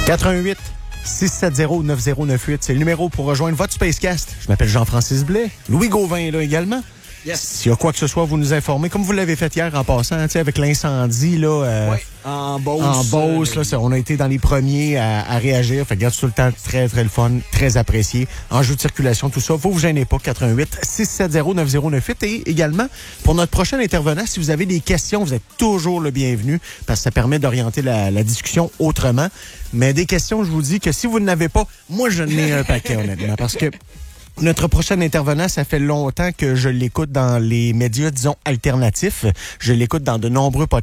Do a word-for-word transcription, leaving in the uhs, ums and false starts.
quatre un huit six sept zéro neuf zéro neuf huit, c'est le numéro pour rejoindre votre Spacecast. Je m'appelle Jean-Francis Blais. Louis Gauvin est là également. Yes. S'il y a quoi que ce soit, vous nous informez. Comme vous l'avez fait hier en passant, avec l'incendie là, euh, oui, en Beauce. En Beauce, euh, là, ça, on a été dans les premiers à, à réagir. Fait que garde tout le temps très, très le fun, très apprécié. Enjeu de circulation, tout ça. Vous vous gênez pas, quatre un huit six sept zéro neuf zéro neuf huit. Et également, pour notre prochain intervenant, si vous avez des questions, vous êtes toujours le bienvenu parce que ça permet d'orienter la, la discussion autrement. Mais des questions, je vous dis que si vous n'avez pas, moi, je n'ai un paquet, honnêtement, parce que notre prochain intervenant, ça fait longtemps que je l'écoute dans les médias, disons, alternatifs. Je l'écoute dans de nombreux podcasts.